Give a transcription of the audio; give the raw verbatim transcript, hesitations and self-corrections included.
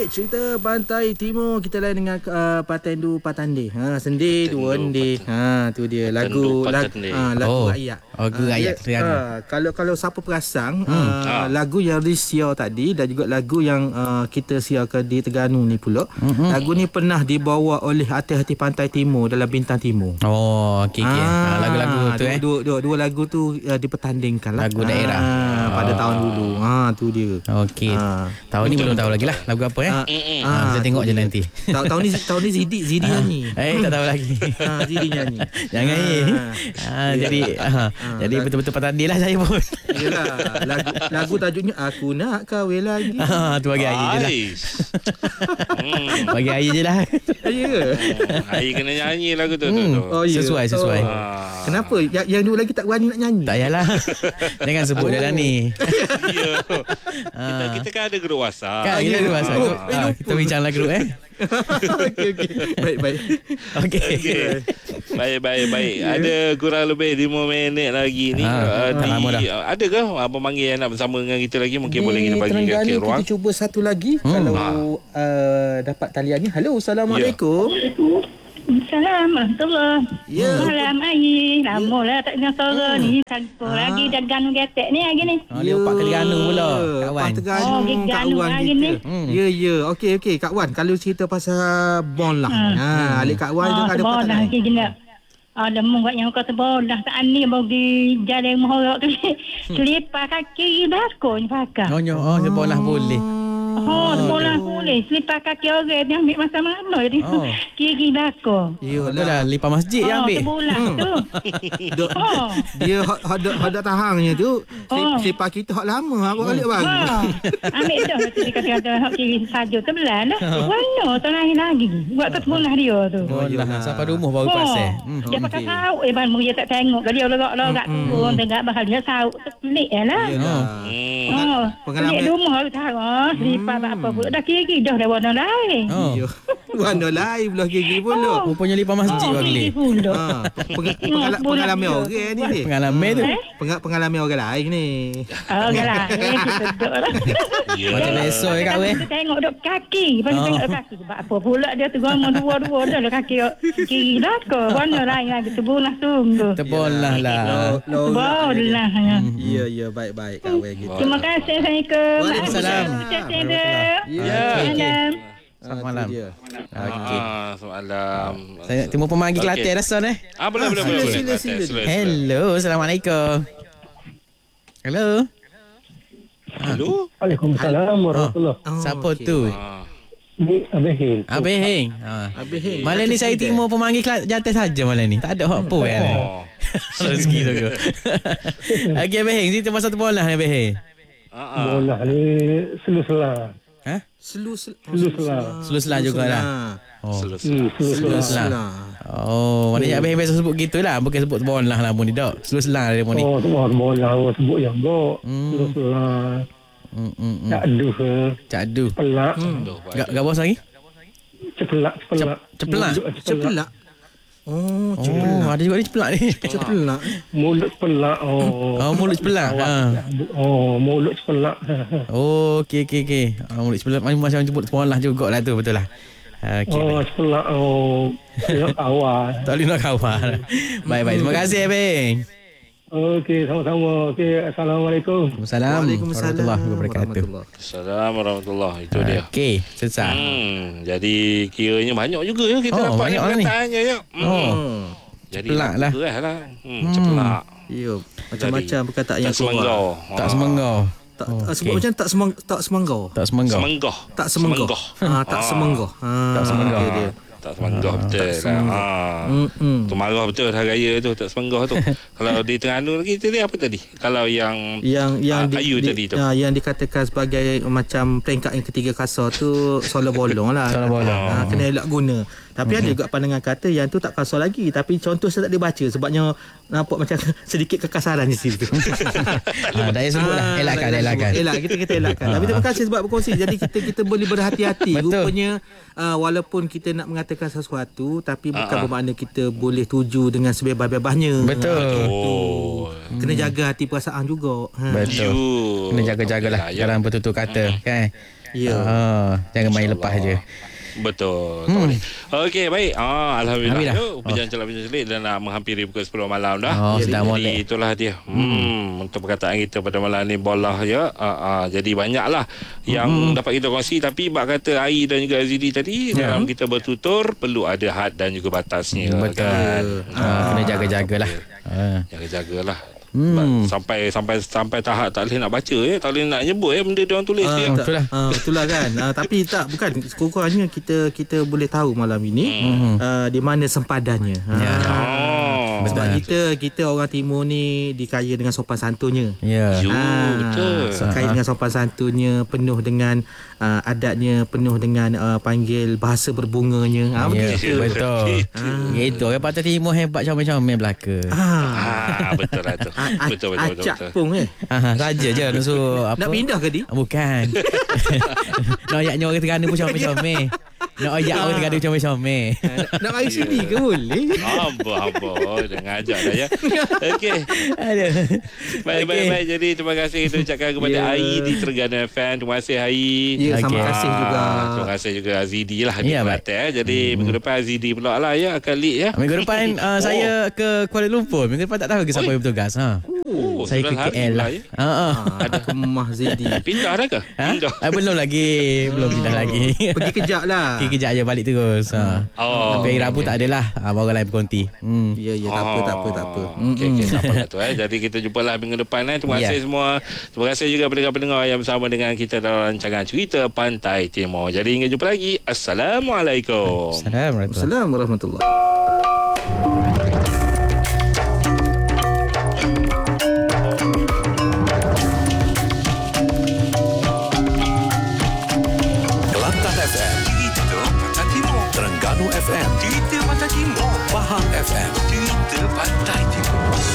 Baik, cerita Pantai Timur kita lain dengan uh, Patendu Patande. Ha, Sendiri dua Ende. Ha, tu dia lagu lagu, ha, lagu oh. rakyat. Lagu ha, rakyat dia, ha, kalau kalau siapa perasan hmm. uh, ha. lagu yang disiar tadi dan juga lagu yang uh, kita siarkan di Terengganu ni pula. Mm-hmm. Lagu ni pernah dibawa oleh hati-hati Pantai Timur dalam Bintang Timur. Oh, okey okey. Ha, lagu-lagu tu dua, eh. Dua, dua, dua lagu tu uh, dipertandingkan lah. Lagu daerah. Ha, oh. pada tahun dulu. Ha, tu dia. Okey. Ha. Tahun ni belum tahu lagi lah lagu apa eh. Ha. Ha, ha, kita tengok je nanti. Tahun ni tahun ni Zidi Zidi nyanyi. Eh tak tahu lagi. Ha, Zidi nyanyi. Jangan ni. Ha, jadi ha, jadi betul-betul patandi lah saya pun. Yalah, lagu lagu tajuknya Aku Nak Kahwin Lagi. Ha, tu bagi air je lah. hmm. Bagi air je lah. Ya. Air kena nyanyi lagu tu. Hmm. tu. Oh, ya. Sesuai sesuai. Oh. Kenapa? Yang, yang dua lagi tak berani nak nyanyi? Tak payahlah. Jangan sebut dah ni. Ya. Kita kita kan ada grup WhatsApp. Kan kita ada WhatsApp. Oh, ha, kita bincanglah grup eh. Okey okey. Baik baik. Okey. Okay. Baik baik baik. Ada kurang lebih lima minit lagi ni. Ha, uh, tak lama dah. Ada ke abang panggil yang nak bersama dengan kita lagi? Mungkin boleh kita bagi ke ruang. Kita cuba satu lagi hmm. kalau ha. uh, dapat taliannya. Halo, Assalamualaikum. Assalamualaikum. Ya. Malam Ayi. Lama lah tak dengar suara hmm. ni. Sangka ha. lagi Terengganu getek ni lagi ni. Oh, dia Pak Terengganu pula, kawan. Pak Terengganu, oh, Terengganu lagi kita. ni. Hmm. Ya, ya. Okey, okey. Kak Wan, kalau cerita pasal bon lah. Hmm. Ha, alik Kak Wan oh, tu ada apa tak? Lagi jenak. Ada mungkin yang kata bolah tak ani bagi jalan mohorok tu. Selipar kaki bakon pakai. Oh, oh, sebolah boleh. Oh, bola boleh. Selipar kaki orang dia ambil masa mana dia. Oh. Kiri belakang. Yalah, lipat masjid oh, yang ambil. Sebulan Hmm. tu. oh. Dia hot hot hot tahangnya tu. Oh. Selipar kita hot lama apa balik bang. Ha. Ambil dah tu kata-kata hak kiri saja sebelah dah. Warna tu lain lagi. Buat kat sebelah dia tu. Oh, lah. Sampai rumah baru oh. pasal. Hmm. Dia pakai sauk eh bang dia tak tengok dia logak-logak turun tengah bakal dia sauk pelik lah. Yalah. Oh. Pengalaman rumah tu tahu. Selipar apa pula dah kiri dah dah warna lain. Oh. Warna lain belah gigi pula. Oh, rupanya lipat masjid oh, bagi. Ha, peng- pengala- pengalaman orang ni ni. Pengalaman tu. Eh? Peng- pengalaman orang lain ni. Oh, orang lain kita duduk lah. Macam biasa ya kak weh. Kita tengok duk kaki. Lepas tu Oh. tengok kaki. Sebab apa pula dia tu gomong dua-dua dah lah kaki kiri dah ke. Warna lain lagi. Sebulah sungguh. Terbolah lah. Sebulah. Ya, ya, baik-baik Kak Wei gitu. Terima kasih. Assalamualaikum. Waalaikumsalam. Ya. Salam. Selamat malam. Okey. Ah, soalam. Saya timur pemanggil Okey. Kelantan dah son eh. Ah, boleh boleh boleh. sila, boleh. sila, sila. Hello, Assalamualaikum. Hello. Halo. Waalaikumsalam warahmatullahi. Oh, Siapa okey, tu? baik. Ah. Ni Abang Hil. Abang Heng. Ha. Abang Heng. Malam ni saya timur pemanggil Kelantan jantan saja malam ni. Tak ada hak apa kan. Oh. Rezeki tu. Okey Abang Heng, cerita pasal terbolah ni Abang Heng. Ah, ah. Bolah ni selu-sela. Ha? Selu selu Selu-sela. Selu-sela jugalah. Oh. Selesai. Hmm, selu-sela. Selu-sela. Oh, maknanya Abang Heng biasa sebut gitulah, bukan sebut terbolah lah pun ni dak. Selu-sela dia pun ni. Oh, tu orang bolah orang sebut yang gok. Hmm. Selu-sela. Hmm hmm. hmm. Tak aduh ke. Cak adu. Pelak. Gak gak bos lagi? Cepelak, cepelak. Cepelak. Mulut cepelak. Cepelak. Oh, Oh, cepelak. ada juga ni cepelak ni. Cepelak. Mulut cepelak. Oh. Oh, mulut cepelak. Ha. Oh, mulut cepelak. Oh, okey okey okey. Ah, mulut cepelak macam sebut terbolah jugalah tu, betul lah. Okey. Oh, cepelak. Oh. Nak awal. Tak boleh nak kawan. Baik-baik. Terima kasih Abang. Okey, sama-sama. Okey, Assalamualaikum. Waalaikumsalam. Waalaikumsalam Warahmatullahi wabarakatuh. Assalamualaikum warahmatullahi. Itu dia. Okey, selesai. Hmm, jadi kiranya banyak juga ya kita Oh, dapat banyak yang orang ni. perkataannya ya. Hmm. Oh. Jadi Cepelak lah. Gerah lah. Hmm, cepelak. Ya, macam-macam perkataan yang Tak semenggau. Tak semenggau. Tak Oh, oh, sebut okey. macam tak semang tak semenggau. Tak semenggau. Semenggah. Tak semenggau. Ah, tak semenggau. Ah, Tak semenggau. dia dia. Tak semenggah betul lah. semenggau. Ha. Hmm. Tu marah betul hari raya tu tak semenggah tu. Kalau di Terengganu lagi tadi apa tadi? Kalau yang Yang yang Ah, Ayu tadi tu. ah, yang dikatakan sebagai macam peringkat yang ketiga kasar tu solar bolong lah. Solar bolong. Ah, kena elak guna. Tapi ada juga pandangan kata yang tu tak kasar lagi, tapi contoh saya tak dia baca sebabnya nampak macam sedikit kekasaran di situ. Ha, dah sebut lah. Elakkan, elakkan. Elak, kita kita elakkan. Tapi terima kasih sebab berkongsi. Jadi kita kita boleh berhati-hati. Betul. Rupanya uh, walaupun kita nak mengatakan mengatakan sesuatu tapi bukan Ah, ah. bermakna kita boleh tuju dengan sebebas-bebasnya. Betul. Oh. Kena jaga hati perasaan juga. Ha. Betul. You. Kena jaga-jagalah Okey lah, ya. dalam betul-betul kata kan. Ya. Ah, jangan main lepas je. Betul. Hmm. Hmm. Okey, baik. Ah, Alhamdulillah. Alhamdulillah. Alhamdulillah. Bincang celah bincang celik dan nak menghampiri pukul sepuluh malam dah. Oh, jadi sudah molek. itulah dia. Hmm. Untuk perkataan kita pada malam ni bolah ya. Ah, ah. Jadi banyaklah yang Hmm. dapat kita kongsi, tapi bak kata Ai dan juga Azidi tadi, Ya. dalam kita bertutur perlu ada had dan juga batasnya. Betul. Kan? Ah, kena jaga-jagalah. Ah. Jaga-jagalah. Hmm. Sampai sampai sampai tahap tak boleh nak baca ya, tak boleh nak nyebut ya benda dia orang tulis Ah, dia. tak, Itulah. ah, itulah kan. Ah, tapi tak, bukan, sekurang-kurangnya kita kita boleh tahu malam ini Hmm. ah, di mana sempadannya. Ah. Ya. Oh. Sebab Betul. kita kita orang timur ni dikaya dengan sopan santunnya. Ya. You, Ah, betul. Kaya dengan sopan santunnya, penuh dengan uh, adatnya, penuh dengan uh, panggil bahasa berbunganya. Ah, Ya, begitu. betul. Ah. Gitu. Orang Pantai Timur hebat comel-comel belaka. Ah, Ah, betul lah tu. a- a- Betul betul betul. acak betul. pun eh. Ah, saja je nak suruh apa? Nak pindah ke di? Bukan. Nak ayaknya orang Terengganu pun comel-comel. Nak ayak orang Terengganu comel-comel. Nak, nak mari sini ke boleh? Hamba hamba jangan ajak dah ya. Okey. Aduh. Baik baik Okey. baik. Jadi terima kasih kita ucapkan kepada Ya. Ai di Terengganu F M. Terima kasih Ai. Ya, sama Okey. kasih juga. Ah, terima kasih juga Azidi lah di Ya, baik. Kelantan. eh. Jadi minggu depan Azidi pula lah ya akan lead ya. Minggu depan uh, Oh. saya ke Kuala Lumpur. Minggu depan tak tahu ke siapa Oi. yang bertugas. Ha. Oh, Saya ke sembilan K hari L pula, lah. ya. Ha ah. Ah, ada ke Mah Zidi. Pindah dah ke? Ha? Pindah. Ah, belum lagi. Belum pindah lagi. Pergi kejap lah. Pergi kejap je balik terus. Ha. Oh. Tapi hari Rabu tak adalah. Ha, baru lain berkonti. Hmm. Ya, ya, tak apa, tak apa, tak apa. Okey, okey, tak apa lah tu eh. Jadi kita jumpalah minggu depan eh. Terima Ya. kasih semua. Terima kasih juga kepada pendengar yang bersama dengan kita dalam rancangan Cerita Pantai Timur. Jadi hingga jumpa lagi. Assalamualaikum. Assalamualaikum. Assalamualaikum warahmatullahi. Kelantan F M Cerita Pantai Timur, Terengganu F M Cerita Pantai Timur, Pahang F M